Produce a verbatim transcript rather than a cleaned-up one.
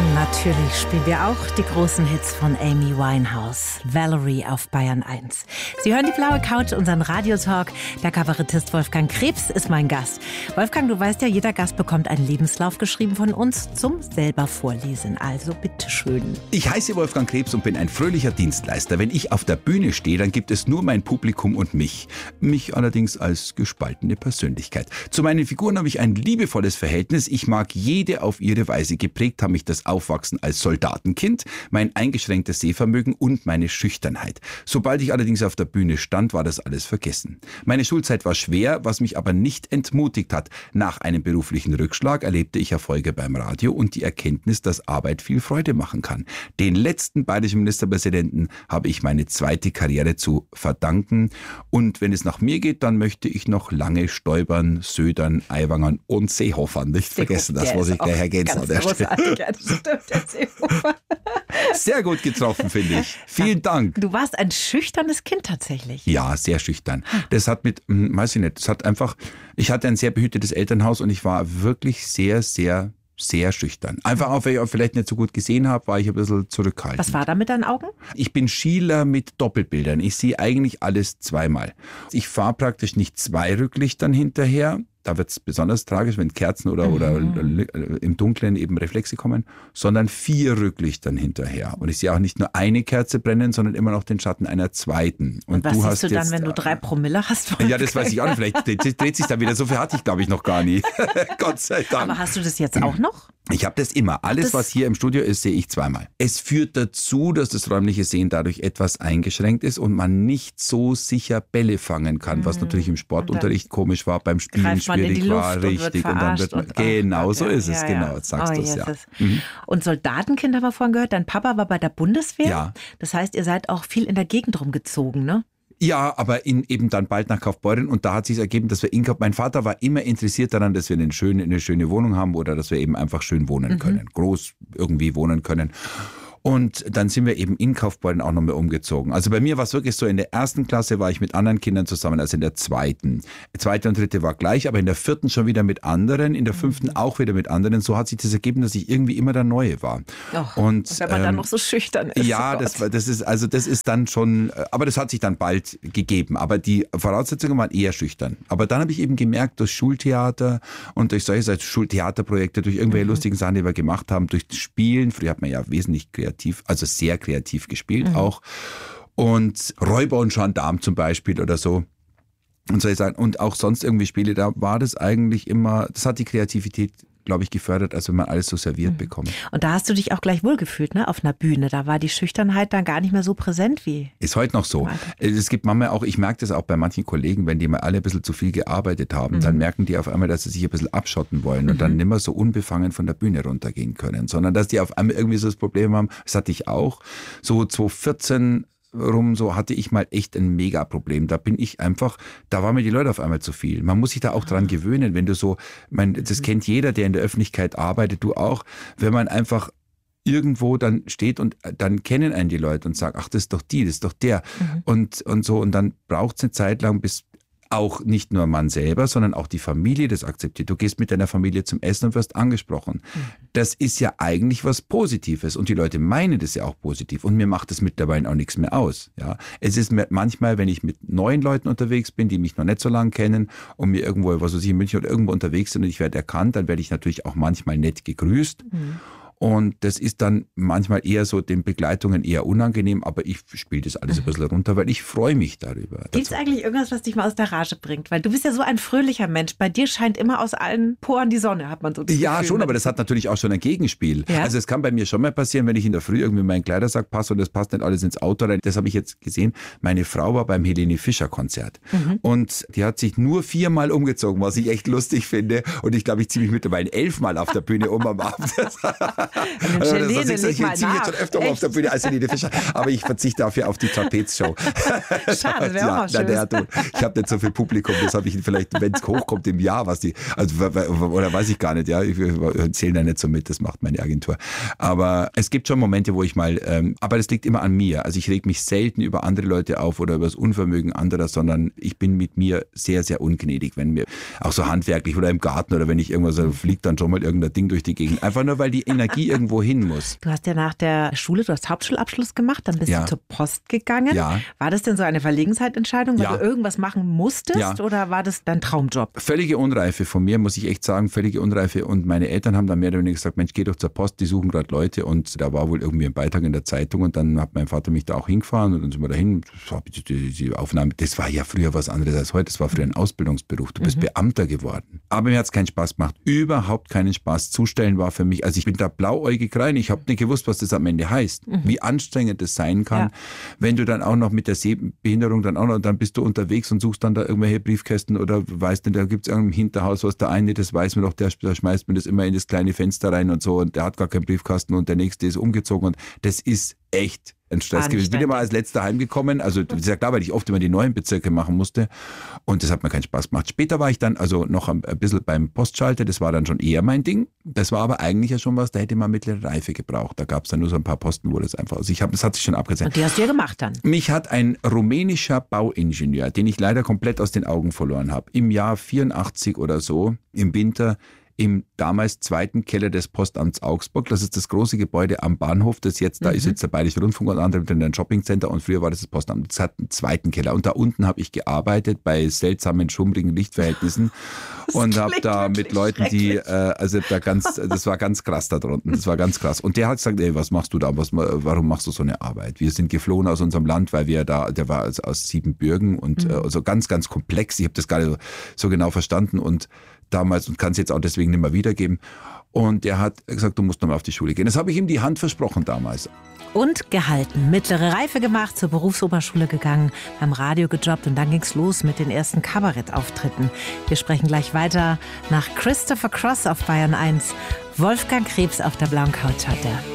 Natürlich spielen wir auch die großen Hits von Amy Winehouse. Valerie auf Bayern eins. Sie hören die blaue Couch, unseren Radiotalk. Der Kabarettist Wolfgang Krebs ist mein Gast. Wolfgang, du weißt ja, jeder Gast bekommt einen Lebenslauf geschrieben von uns zum selber vorlesen. Also bitteschön. Ich heiße Wolfgang Krebs und bin ein fröhlicher Dienstleister. Wenn ich auf der Bühne stehe, dann gibt es nur mein Publikum und mich. Mich allerdings als gespaltene Persönlichkeit. Zu meinen Figuren habe ich ein liebevolles Verhältnis. Ich mag jede auf ihre Weise. Geprägt haben mich das Aufwachsen als Soldatenkind, mein eingeschränktes Sehvermögen und meine Schüchternheit. Sobald ich allerdings auf der Bühne stand, war das alles vergessen. Meine Schulzeit war schwer, was mich aber nicht entmutigt hat. Nach einem beruflichen Rückschlag erlebte ich Erfolge beim Radio und die Erkenntnis, dass Arbeit viel Freude machen kann. Den letzten bayerischen Ministerpräsidenten habe ich meine zweite Karriere zu verdanken. Und wenn es nach mir geht, dann möchte ich noch lange Stoibern, Södern, Aiwangern und Seehofern nicht vergessen. Das muss ich gleich ergänzen an der Stelle. Stimmt, der Seehofer. Sehr gut getroffen, finde ich. Vielen Dank. Du warst ein schüchternes Kind tatsächlich. Ja, sehr schüchtern. Das hat mit, hm, weiß ich nicht, das hat einfach, ich hatte ein sehr behütetes Elternhaus und ich war wirklich sehr, sehr, sehr schüchtern. Einfach auch, weil ich auch vielleicht nicht so gut gesehen habe, war ich ein bisschen zurückhaltend. Was war da mit deinen Augen? Ich bin Schieler mit Doppelbildern. Ich sehe eigentlich alles zweimal. Ich fahre praktisch nicht zwei Rücklichtern hinterher. Da wird es besonders tragisch, wenn Kerzen oder, mhm. oder im Dunkeln eben Reflexe kommen, sondern vier Rücklichtern hinterher. Und ich sehe auch nicht nur eine Kerze brennen, sondern immer noch den Schatten einer zweiten. Und, Und was du siehst hast du dann, jetzt, wenn du drei Promille hast? Wolfgang? Ja, das weiß ich auch nicht. Vielleicht dreht, dreht sich dann wieder. So viel hatte ich, glaube ich, noch gar nie. Gott sei Dank. Aber hast du das jetzt auch noch? Ich habe das immer. Alles, das was hier im Studio ist, sehe ich zweimal. Es führt dazu, dass das räumliche Sehen dadurch etwas eingeschränkt ist und man nicht so sicher Bälle fangen kann, mhm. was natürlich im Sportunterricht komisch war, beim Spielen schwierig war. Richtig. Und, und dann wird man, und, genau, oh, so ist es, ja, genau, jetzt sagst oh, du es, ja. Mhm. Und Soldatenkind haben wir vorhin gehört, dein Papa war bei der Bundeswehr. Ja. Das heißt, ihr seid auch viel in der Gegend rumgezogen, ne? Ja, aber in, eben dann bald nach Kaufbeuren und da hat sich ergeben, dass wir in Kauf, mein Vater war immer interessiert daran, dass wir eine schöne, eine schöne Wohnung haben oder dass wir eben einfach schön wohnen können, mhm. groß irgendwie wohnen können. Und dann sind wir eben in Kaufbeuren auch nochmal umgezogen. Also bei mir war es wirklich so, in der ersten Klasse war ich mit anderen Kindern zusammen als in der zweiten. Zweite und dritte war gleich, aber in der vierten schon wieder mit anderen, in der fünften auch wieder mit anderen. So hat sich das ergeben, dass ich irgendwie immer der Neue war. Oh, und wenn man ähm, dann noch so schüchtern ist. Ja, oh das, das ist, also das ist dann schon, aber das hat sich dann bald gegeben. Aber die Voraussetzungen waren eher schüchtern. Aber dann habe ich eben gemerkt, durch Schultheater und durch solche Schultheaterprojekte, durch irgendwelche mhm. lustigen Sachen, die wir gemacht haben, durch das Spielen, früher hat man ja wesentlich kreativ also sehr kreativ gespielt mhm. auch. Und Räuber und Gendarm zum Beispiel oder so. Und soll ich sagen, und auch sonst irgendwie Spiele, da war das eigentlich immer, das hat die Kreativität, glaube ich, gefördert, als wenn man alles so serviert mhm. bekommt. Und da hast du dich auch gleich wohlgefühlt, ne, auf einer Bühne. Da war die Schüchternheit dann gar nicht mehr so präsent wie. Ist heute noch so. Es gibt manchmal auch, ich merke das auch bei manchen Kollegen, wenn die mal alle ein bisschen zu viel gearbeitet haben, mhm. dann merken die auf einmal, dass sie sich ein bisschen abschotten wollen und mhm. dann nicht mehr so unbefangen von der Bühne runtergehen können, sondern dass die auf einmal irgendwie so das Problem haben, das hatte ich auch, so zweitausendvierzehn rum, so hatte ich mal echt ein Mega-Problem. Da bin ich einfach, da waren mir die Leute auf einmal zu viel. Man muss sich da auch dran gewöhnen, wenn du so, mein, das kennt jeder, der in der Öffentlichkeit arbeitet, du auch, wenn man einfach irgendwo dann steht und dann kennen einen die Leute und sagen, ach, das ist doch die, das ist doch der mhm. und, und so und dann braucht es eine Zeit lang, bis auch nicht nur man selber, sondern auch die Familie das akzeptiert. Du gehst mit deiner Familie zum Essen und wirst angesprochen. Mhm. Das ist ja eigentlich was Positives und die Leute meinen das ja auch positiv und mir macht das mittlerweile auch nichts mehr aus. Ja, es ist manchmal, wenn ich mit neuen Leuten unterwegs bin, die mich noch nicht so lange kennen und mir irgendwo, was weiß ich, in München oder irgendwo unterwegs sind und ich werde erkannt, dann werde ich natürlich auch manchmal nett gegrüßt. Mhm. Und das ist dann manchmal eher so den Begleitungen eher unangenehm, aber ich spiele das alles ein bisschen runter, weil ich freue mich darüber. Gibt es eigentlich irgendwas, was dich mal aus der Rage bringt? Weil du bist ja so ein fröhlicher Mensch. Bei dir scheint immer aus allen Poren die Sonne, hat man so das Ja, Gefühl, schon, aber das hat natürlich auch schon ein Gegenspiel. Ja? Also es kann bei mir schon mal passieren, wenn ich in der Früh irgendwie meinen Kleidersack passe und das passt nicht alles ins Auto rein. Das habe ich jetzt gesehen. Meine Frau war beim Helene Fischer Konzert mhm. und die hat sich nur viermal umgezogen, was ich echt lustig finde. Und ich glaube, ich ziehe mich mittlerweile elfmal auf der Bühne um am Abend. Also, das ist, ich ziehe jetzt schon öfter mal auf der Bühne als Helene Fischer, aber ich verzichte dafür auf die Trapezshow. Schade, wäre ja, auch schön. Ja, du, ich habe nicht so viel Publikum, das habe ich vielleicht, wenn es hochkommt im Jahr, was die, also oder weiß ich gar nicht, ja, ich zähle da nicht so mit, das macht meine Agentur. Aber es gibt schon Momente, wo ich mal, ähm, aber das liegt immer an mir. Also ich reg mich selten über andere Leute auf oder über das Unvermögen anderer, sondern ich bin mit mir sehr, sehr ungnädig, wenn mir auch so handwerklich oder im Garten oder wenn ich irgendwas, so fliegt dann schon mal irgendein Ding durch die Gegend. Einfach nur, weil die Energie nie irgendwo hin muss. Du hast ja nach der Schule, du hast Hauptschulabschluss gemacht, dann bist Ja. du zur Post gegangen. Ja. War das denn so eine Verlegenheitsentscheidung, weil Ja. du irgendwas machen musstest Ja. oder war das dein Traumjob? Völlige Unreife von mir, muss ich echt sagen, völlige Unreife. Und meine Eltern haben dann mehr oder weniger gesagt, Mensch, geh doch zur Post, die suchen gerade Leute. Und da war wohl irgendwie ein Beitrag in der Zeitung und dann hat mein Vater mich da auch hingefahren und dann sind wir dahin. Das war die, die Aufnahme, das war ja früher was anderes als heute. Das war früher ein Ausbildungsberuf. Du bist mhm. Beamter geworden. Aber mir hat es keinen Spaß gemacht. Überhaupt keinen Spaß. Zustellen war für mich, also ich bin da blauäugig rein. Ich habe nicht gewusst, was das am Ende heißt. Mhm. Wie anstrengend das sein kann, ja. wenn du dann auch noch mit der Sehbehinderung dann auch noch, dann bist du unterwegs und suchst dann da irgendwelche Briefkästen oder weißt nicht, da gibt es irgendein Hinterhaus, was der eine, das weiß man doch, der, der schmeißt mir das immer in das kleine Fenster rein und so und der hat gar keinen Briefkasten und der nächste ist umgezogen und das ist echt ein Stress gewesen. Ich bin immer als letzter heimgekommen, also das ist ja klar, weil ich oft immer die neuen Bezirke machen musste und das hat mir keinen Spaß gemacht. Später war ich dann also noch ein bisschen beim Postschalter, das war dann schon eher mein Ding. Das war aber eigentlich ja schon was, da hätte man mittlere Reife gebraucht. Da gab es dann nur so ein paar Posten, wo das einfach, also ich habe, das hat sich schon abgezeichnet. Und die hast du ja gemacht dann? Mich hat ein rumänischer Bauingenieur, den ich leider komplett aus den Augen verloren habe, im Jahr vierundachtzig oder so, im Winter, im damals zweiten Keller des Postamts Augsburg. Das ist das große Gebäude am Bahnhof, das jetzt, da mhm. ist jetzt der Bayerische Rundfunk und andere mit einem Shoppingcenter und früher war das das Postamt. Das hat einen zweiten Keller und da unten habe ich gearbeitet bei seltsamen, schummrigen Lichtverhältnissen und habe da mit Leuten, die, äh, also da ganz, das war ganz krass da drunten, das war ganz krass. Und der hat gesagt, ey, was machst du da, was, warum machst du so eine Arbeit? Wir sind geflohen aus unserem Land, weil wir da, der war aus Siebenbürgen und mhm. äh, also ganz, ganz komplex. Ich habe das gar nicht so, so genau verstanden und damals und kann es jetzt auch deswegen nicht mehr wiedergeben. Und er hat gesagt, du musst nochmal auf die Schule gehen. Das habe ich ihm die Hand versprochen damals. Und gehalten. Mittlere Reife gemacht, zur Berufsoberschule gegangen, beim Radio gejobbt und dann ging's los mit den ersten Kabarettauftritten. Wir sprechen gleich weiter nach Christopher Cross auf Bayern eins. Wolfgang Krebs auf der blauen Couch hat er.